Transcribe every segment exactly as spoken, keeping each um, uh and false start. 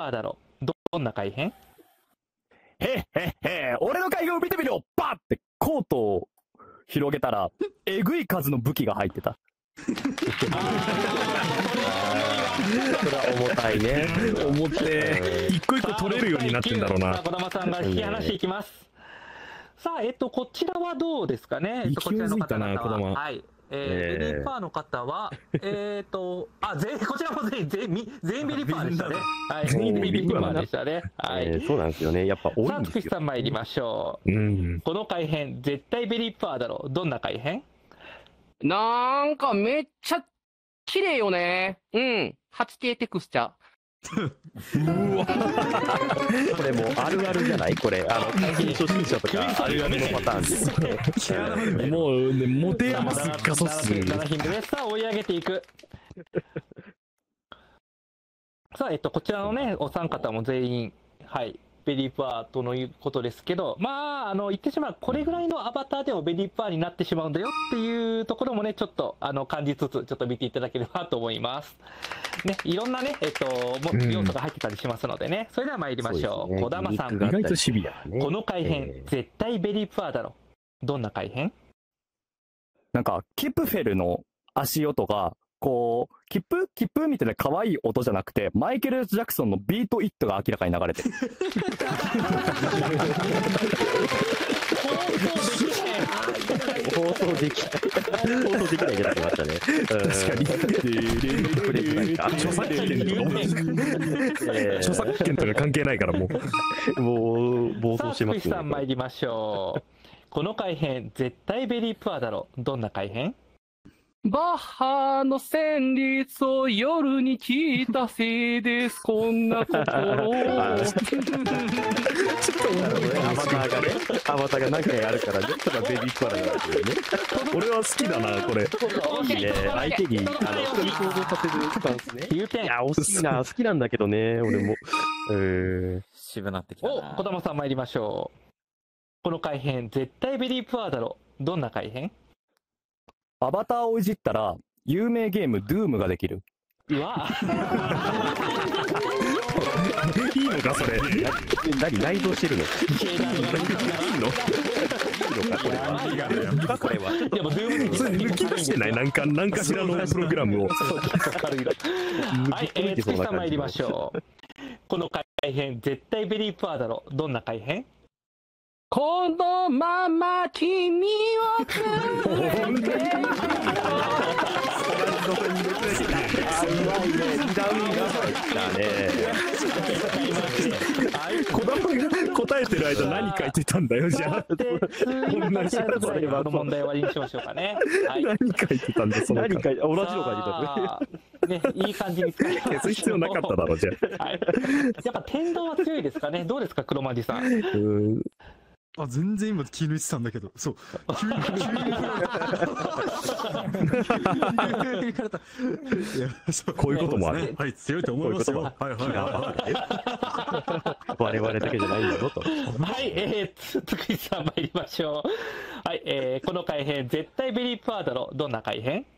ーだろどんな改変？ へっへっへ、俺の改変を見てみろ。バッってコートを広げたらえぐい数の武器が入ってた。 それは重たいね。 重て一個一個取れるようになってんだろうな。 児玉さんが引き離していきます。さあ、えっと、こちらはどうですかね。 勢いづいたな、児玉。 はい。えー、ベリーパーの方は、えっと、あ、全員、こちらも全員、全員、全員ベリーパーでしたね。はい、全員ベリーパーでしたね。はい、 えー。そうなんですよね。やっぱ多いんですよ。 さあ、つくしさん参りましょう。うん。この改変、絶対ベリーパーだろう。どんな改変？ なんかめっちゃ綺麗よね。うん。はちケー テクスチャー。 うわこれもうあるあるじゃない？これあの改変初心者とかあるあるのパターンです。 もうね、持て余す画素数。 なな品目です。さあ追い上げていく。さあえっとこちらのねお三方も全員はいベリーパーとのいうことですけど、まああの言ってしまうこれぐらいのアバターでもベリーパーになってしまうんだよっていうところもねちょっとあの感じつつちょっと見ていただければと思います。ね、いろんなね、えっと、要素が入ってたりしますのでね、うん、それでは参りましょう。児、ね、玉さん、 意外とシビア、 ね、この改変、えー、絶対ベリーパーだろ。どんな改変？ なんか、キプフェルの足音が、こう、キップキップみたいな可愛い音じゃなくて、マイケル・ジャクソンのビート・イットが明らかに流れてる。 放送できない。放送できないじゃなくなったね。 確かに。著作権とか著作権とか関係ないからもう。もう暴走してますね。 さあ、福井さん参りましょう。この改変、絶対ベリープアだろ。どんな改変？ バッハの旋律を夜に聞いたせいです。こんな心を。ちょっとアバターがね、アバターが何回あるからね、それはベビープアなんですよね。 俺は好きだな、これ。 いいね、相手に、あの、人に想像させるスタンスね。いや、惜しいな、好きなんだけどね、俺も。えー、 渋なってきたな。 お、児玉さん参りましょう。この改変、絶対ベリープアだろ。どんな改変？ アバターをいじったら、有名ゲーム、ドゥームができる。 うわいいのか、それ。 何、内蔵してるの？いいの？いいのか、これは。これは。 でも、ドゥームそれ抜き出してない？なんか、なんかしらのプログラムを。 はい、えー、月さん参りましょう。この改変、絶対ベリープアだろ。どんな改変？ このまま君を連れて子供が答えてる間何書いてたんだよ、じゃあ。 同じやつではの問題終わりにしましょうかね。 はい、何書いてたんだ、その何書いて、同じの書いてたね。ね、いい感じに使い消す必要なかっただろう、じゃあ。はい、やっぱ天道は強いですかね。どうですか、黒マジさん。 うんあ、全然今気抜いてたんだけど、そう。急に、急に抜かれた。 こういうこともある。 はい、強いと思いますよ。はいはいはい。我々だけじゃないんだぞと。 はい、えー、つくいさん参りましょう。はい、えー、この改変、絶対ベリープアだろ。どんな改変？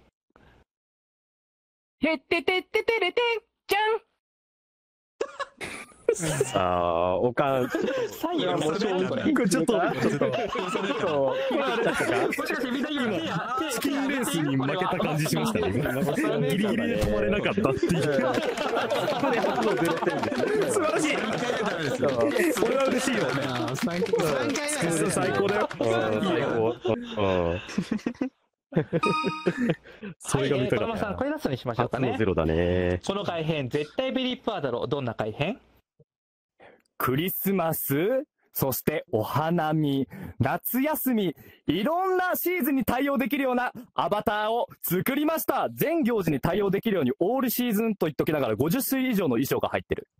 へっててっててれてん、じゃんさあ、おかん。 左右もちょっと、 これちょっと、ちょっと、チキンレースに負けた感じしましたね。ギリギリで止まれなかったっていう。素晴らしい。これは嬉しいよね。最高だよ。最高。 それが見たかった。はい、えー、さん、これラストにしましょうかね。 ゼロだね。 この改変、絶対ベリープアだろ。どんな改変？ クリスマス、そしてお花見、夏休み、いろんなシーズンに対応できるようなアバターを作りました。全行事に対応できるようにオールシーズンと言っときながらごじゅっ種類以上の衣装が入ってる。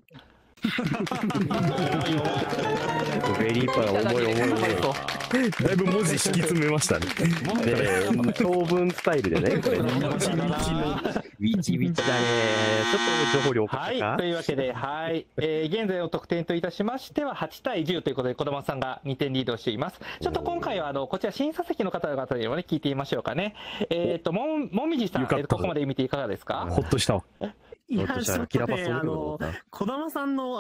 ベリーパー重い重い重い。 だいぶ文字敷き詰めましたね。 で、長文スタイルでね、これ。ウィチウィチだね。ちょっと情報量はい、というわけで、はい、えー、現在の得点といたしましてははちたいじゅうということで、児玉さんがにてんリードしています。ちょっと今回はあのこちら審査席の方々にもね聞いてみましょうかね。えっともんもみじさん、えー、ここまで見ていかがですか？ ほっとしたわ。 いや、ちょっとね、あの、児玉さんの